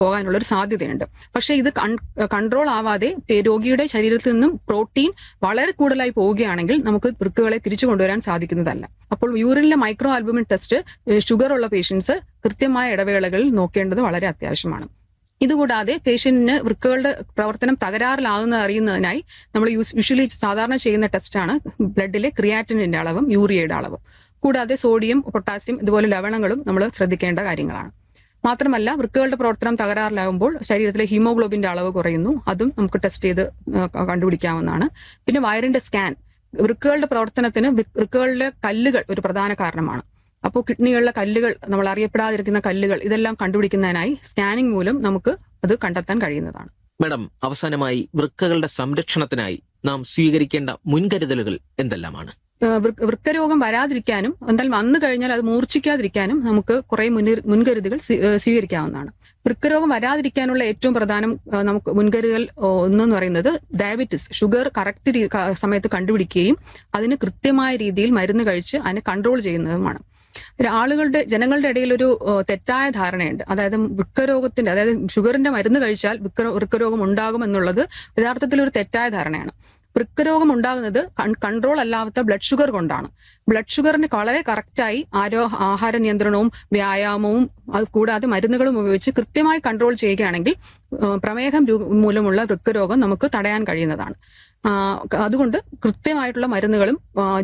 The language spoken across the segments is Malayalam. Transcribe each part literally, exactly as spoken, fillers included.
പോകാനുള്ള ഒരു സാധ്യതയുണ്ട്. പക്ഷേ ഇത് കൺട്രോൾ ആവാതെ രോഗിയുടെ ശരീരത്തിൽ നിന്നും പ്രോട്ടീൻ വളരെ കൂടുതലായി പോവുകയാണെങ്കിൽ നമുക്ക് വൃക്കകളെ തിരിച്ചു കൊണ്ടുവരാൻ സാധിക്കുന്നതല്ല. അപ്പോൾ യൂറിനിലെ മൈക്രോ ആൽബുമിൻ ടെസ്റ്റ് ഷുഗർ ഉള്ള പേഷ്യൻസ് കൃത്യമായ ഇടവേളകളിൽ നോക്കേണ്ടത് വളരെ അത്യാവശ്യമാണ്. ഇതുകൂടാതെ പേഷ്യന്റിന് വൃക്കകളുടെ പ്രവർത്തനം തകരാറിലാകുന്ന അറിയുന്നതിനായി നമ്മൾ യൂഷ്വലി സാധാരണ ചെയ്യുന്ന ടെസ്റ്റാണ് ബ്ലഡിലെ ക്രിയാറ്റിനിന്റെ അളവും യൂറിയയുടെ അളവും. കൂടാതെ സോഡിയം, പൊട്ടാസ്യം ഇതുപോലെ ലവണങ്ങളും നമ്മൾ ശ്രദ്ധിക്കേണ്ട കാര്യങ്ങളാണ്. മാത്രമല്ല വൃക്കകളുടെ പ്രവർത്തനം തകരാറിലാകുമ്പോൾ ശരീരത്തിലെ ഹീമോഗ്ലോബിന്റെ അളവ് കുറയുന്നു. അതും നമുക്ക് ടെസ്റ്റ് ചെയ്ത് കണ്ടുപിടിക്കാവുന്നതാണ്. പിന്നെ വയറിന്റെ സ്കാൻ, വൃക്കകളുടെ പ്രവർത്തനത്തിന് വൃക്കകളിലെ കല്ലുകൾ ഒരു പ്രധാന കാരണമാണ്. അപ്പോൾ കിഡ്നികളിലെ കല്ലുകൾ, നമ്മൾ അറിയപ്പെടാതിരിക്കുന്ന കല്ലുകൾ, ഇതെല്ലാം കണ്ടുപിടിക്കുന്നതിനായി സ്കാനിംഗ് മൂലം നമുക്ക് അത് കണ്ടെത്താൻ കഴിയുന്നതാണ്. മാഡം, അവസാനമായി വൃക്കകളുടെ സംരക്ഷണത്തിനായി നാം സ്വീകരിക്കേണ്ട മുൻകരുതലുകൾ എന്തെല്ലാമാണ്? വൃക്കരോഗം വരാതിരിക്കാനും എന്തായാലും വന്നു കഴിഞ്ഞാൽ അത് മൂർച്ഛിക്കാതിരിക്കാനും നമുക്ക് കുറെ മുൻകരുതലുകൾ സ്വീകരിക്കാവുന്നതാണ്. വൃക്കരോഗം വരാതിരിക്കാനുള്ള ഏറ്റവും പ്രധാനം നമുക്ക് മുൻകരുതൽ ഒന്നെന്ന് പറയുന്നത് ഡയബറ്റിസ്, ഷുഗർ കറക്റ്റ് സമയത്ത് കണ്ടുപിടിക്കുകയും അതിന് കൃത്യമായ രീതിയിൽ മരുന്ന് കഴിച്ച് അതിനെ കൺട്രോൾ ചെയ്യുന്നതുമാണ്. ആളുകളുടെ ജനങ്ങളുടെ ഇടയിൽ ഒരു തെറ്റായ ധാരണയുണ്ട്. അതായത് വൃക്കരോഗത്തിന്റെ, അതായത് ഷുഗറിന്റെ മരുന്ന് കഴിച്ചാൽ വൃക്ക വൃക്കരോഗം ഉണ്ടാകും എന്നുള്ളത് യഥാർത്ഥത്തിൽ ഒരു തെറ്റായ ധാരണയാണ്. വൃക്കരോഗം ഉണ്ടാകുന്നത് കൺട്രോൾ അല്ലാത്ത ബ്ലഡ് ഷുഗർ കൊണ്ടാണ്. ബ്ലഡ് ഷുഗറിന് വളരെ കറക്റ്റായി ആരോ ആഹാര നിയന്ത്രണവും വ്യായാമവും അത് കൂടാതെ മരുന്നുകളും ഉപയോഗിച്ച് കൃത്യമായി കൺട്രോൾ ചെയ്യുകയാണെങ്കിൽ പ്രമേഹം മൂലമുള്ള വൃക്കരോഗം നമുക്ക് തടയാൻ കഴിയുന്നതാണ്. അതുകൊണ്ട് കൃത്യമായിട്ടുള്ള മരുന്നുകളും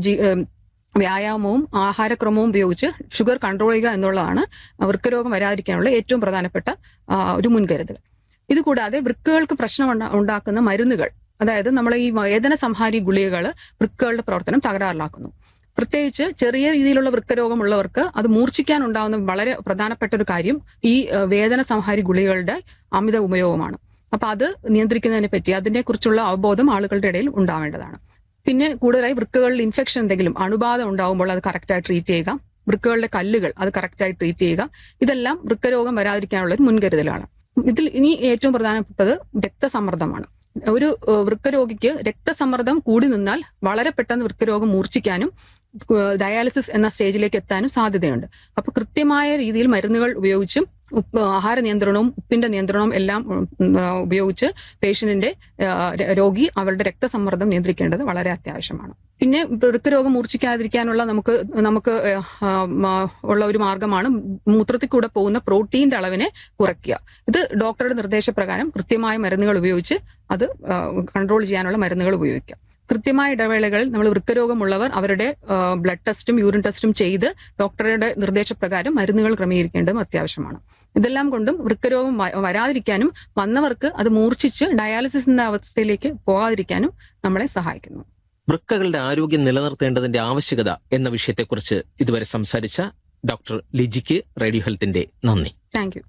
വ്യായാമവും ആഹാരക്രമവും ഉപയോഗിച്ച് ഷുഗർ കൺട്രോൾ ചെയ്യുക എന്നുള്ളതാണ് വൃക്കരോഗം വരാതിരിക്കാനുള്ള ഏറ്റവും പ്രധാനപ്പെട്ട ഒരു മുൻകരുതൽ. ഇതുകൂടാതെ വൃക്കകൾക്ക് പ്രശ്നം ഉണ്ടാക്കുന്ന മരുന്നുകൾ, അതായത് നമ്മൾ ഈ വേദന സംഹാരി ഗുളികകൾ വൃക്കകളുടെ പ്രവർത്തനം തകരാറിലാക്കുന്നു. പ്രത്യേകിച്ച് ചെറിയ രീതിയിലുള്ള വൃക്കരോഗമുള്ളവർക്ക് അത് മൂർച്ഛിക്കാൻ ഉണ്ടാകുന്ന വളരെ പ്രധാനപ്പെട്ട ഒരു കാര്യം ഈ വേദന സംഹാരി ഗുളികകളുടെ അമിത ഉപയോഗമാണ്. അപ്പൊ അത് നിയന്ത്രിക്കുന്നതിനെ പറ്റി അതിനെ കുറിച്ചുള്ള അവബോധം ആളുകളുടെ ഇടയിൽ ഉണ്ടാവേണ്ടതാണ്. പിന്നെ കൂടുതലായി വൃക്കകളിൽ ഇൻഫെക്ഷൻ എന്തെങ്കിലും അണുബാധ ഉണ്ടാകുമ്പോൾ അത് കറക്റ്റായി ട്രീറ്റ് ചെയ്യുക, വൃക്കകളുടെ കല്ലുകൾ അത് കറക്റ്റായി ട്രീറ്റ് ചെയ്യുക, ഇതെല്ലാം വൃക്കരോഗം വരാതിരിക്കാനുള്ള ഒരു മുൻകരുതലാണ്. ഇതിൽ ഇനി ഏറ്റവും പ്രധാനപ്പെട്ടത് രക്തസമ്മർദ്ദമാണ്. ഒരു വൃക്കരോഗിക്ക് രക്തസമ്മർദ്ദം കൂടി നിന്നാൽ വളരെ പെട്ടെന്ന് വൃക്കരോഗം മൂർച്ഛിക്കാനും ഡയാലിസിസ് എന്ന സ്റ്റേജിലേക്ക് എത്താനും സാധ്യതയുണ്ട്. അപ്പൊ കൃത്യമായ രീതിയിൽ മരുന്നുകൾ ഉപയോഗിച്ചും ഉപ്പ് ആഹാര നിയന്ത്രണവും ഉപ്പിന്റെ നിയന്ത്രണവും എല്ലാം ഉപയോഗിച്ച് പേഷ്യന്റിന്റെ രോഗി അവരുടെ രക്തസമ്മർദ്ദം നിയന്ത്രിക്കേണ്ടത് വളരെ അത്യാവശ്യമാണ്. പിന്നെ വൃക്കരോഗം മൂർച്ഛിക്കാതിരിക്കാനുള്ള നമുക്ക് നമുക്ക് ഉള്ള ഒരു മാർഗമാണ് മൂത്രത്തിൽ കൂടെ പോകുന്ന പ്രോട്ടീന്റെ അളവിനെ കുറയ്ക്കുക. ഇത് ഡോക്ടറുടെ നിർദ്ദേശപ്രകാരം കൃത്യമായ മരുന്നുകൾ ഉപയോഗിച്ച് അത് കൺട്രോൾ ചെയ്യാനുള്ള മരുന്നുകൾ ഉപയോഗിക്കുക. കൃത്യമായ ഇടവേളകളിൽ നമ്മൾ വൃക്കരോഗമുള്ളവർ അവരുടെ ബ്ലഡ് ടെസ്റ്റും യൂറിൻ ടെസ്റ്റും ചെയ്ത് ഡോക്ടറുടെ നിർദ്ദേശപ്രകാരം മരുന്നുകൾ ക്രമീകരിക്കേണ്ടതും അത്യാവശ്യമാണ്. ഇതെല്ലാം കൊണ്ടും വൃക്കരോഗം വരാതിരിക്കാനും വന്നവർക്ക് അത് മൂർച്ഛിച്ച് ഡയാലിസിസ് എന്ന അവസ്ഥയിലേക്ക് പോകാതിരിക്കാനും നമ്മളെ സഹായിക്കുന്നു. വൃക്കകളുടെ ആരോഗ്യം നിലനിർത്തേണ്ടതിന്റെ ആവശ്യകത എന്ന വിഷയത്തെക്കുറിച്ച് ഇതുവരെ സംസാരിച്ച ഡോക്ടർ ലിജിക്ക് റേഡിയോ ഹെൽത്തിന്റെ നന്ദി. Thank you.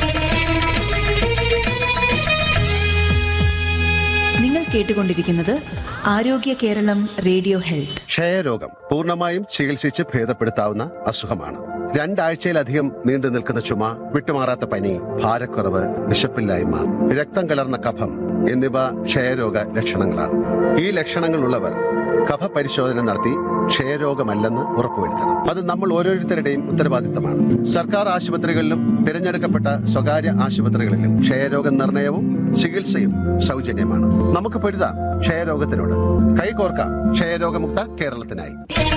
നിങ്ങൾ കേട്ടുകൊണ്ടിരിക്കുന്നത് ആരോഗ്യ കേരളം റേഡിയോ ഹെൽത്ത്. ക്ഷയരോഗം പൂർണ്ണമായും ചികിത്സിച്ച് ഭേദപ്പെടുത്താവുന്ന അസുഖമാണ്. രണ്ടാഴ്ചയിലധികം നീണ്ടു നിൽക്കുന്ന ചുമ, വിട്ടുമാറാത്ത പനി, ഭാരക്കുറവ്, വിശപ്പില്ലായ്മ, രക്തം കലർന്ന കഫം എന്നിവ ക്ഷയരോഗ ലക്ഷണങ്ങളാണ്. ഈ ലക്ഷണങ്ങളുള്ളവർ കഫ പരിശോധന നടത്തി ക്ഷയരോഗമല്ലെന്ന് ഉറപ്പുവരുത്തണം. അത് നമ്മൾ ഓരോരുത്തരുടെയും ഉത്തരവാദിത്തമാണ്. സർക്കാർ ആശുപത്രികളിലും തിരഞ്ഞെടുക്കപ്പെട്ട സ്വകാര്യ ആശുപത്രികളിലും ക്ഷയരോഗ നിർണയവും ചികിത്സയും സൗജന്യമാണ്. നമുക്ക് പൊരുതാം ക്ഷയരോഗത്തിനോട്. കൈകോർക്കാം ക്ഷയരോഗമുക്ത കേരളത്തിനായി.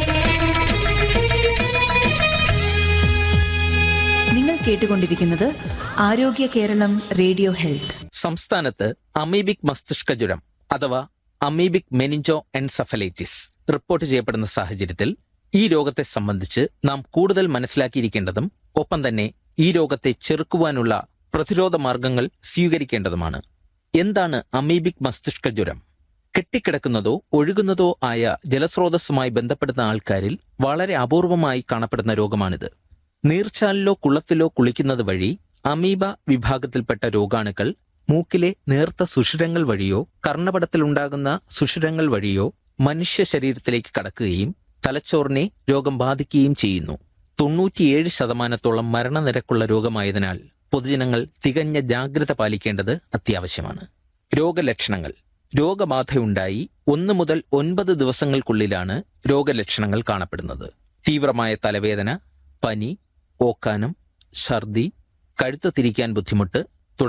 നിങ്ങൾ കേട്ടുകൊണ്ടിരിക്കുന്നത് ആരോഗ്യ കേരളം റേഡിയോ ഹെൽത്ത്. സംസ്ഥാനത്ത് അമീബിക് മസ്തിഷ്ക ജ്വരം അഥവാ അമീബിക് മെനിഞ്ചോ എൻസെഫലൈറ്റിസ് റിപ്പോർട്ട് ചെയ്യപ്പെടുന്ന സാഹചര്യത്തിൽ ഈ രോഗത്തെ സംബന്ധിച്ച് നാം കൂടുതൽ മനസ്സിലാക്കിയിരിക്കേണ്ടതും ഒപ്പം തന്നെ ഈ രോഗത്തെ ചെറുക്കുവാനുള്ള പ്രതിരോധ മാർഗങ്ങൾ സ്വീകരിക്കേണ്ടതുമാണ്. എന്താണ് അമീബിക് മസ്തിഷ്ക ജ്വരം? കെട്ടിക്കിടക്കുന്നതോ ഒഴുകുന്നതോ ആയ ജലസ്രോതസ്സുമായി ബന്ധപ്പെടുന്ന ആൾക്കാരിൽ വളരെ അപൂർവമായി കാണപ്പെടുന്ന രോഗമാണിത്. നീർച്ചാലിലോ കുളത്തിലോ കുളിക്കുന്നത് വഴി അമീബ വിഭാഗത്തിൽപ്പെട്ട രോഗാണുക്കൾ മൂക്കിലെ നേർത്ത സുഷിരങ്ങൾ വഴിയോ കർണപടത്തിലുണ്ടാകുന്ന സുഷിരങ്ങൾ വഴിയോ മനുഷ്യ ശരീരത്തിലേക്ക് കടക്കുകയും തലച്ചോറിനെ രോഗം ബാധിക്കുകയും ചെയ്യുന്നു. തൊണ്ണൂറ്റിയേഴ് ശതമാനത്തോളം മരണനിരക്കുള്ള രോഗമായതിനാൽ പൊതുജനങ്ങൾ തികഞ്ഞ ജാഗ്രത പാലിക്കേണ്ടത് അത്യാവശ്യമാണ്. രോഗലക്ഷണങ്ങൾ. രോഗബാധയുണ്ടായി ഒന്ന് മുതൽ ഒൻപത് ദിവസങ്ങൾക്കുള്ളിലാണ് രോഗലക്ഷണങ്ങൾ കാണപ്പെടുന്നത്. തീവ്രമായ തലവേദന, പനി, ഓക്കാനം, ഛർദി, കഴുത്ത് തിരിക്കാൻ ബുദ്ധിമുട്ട്,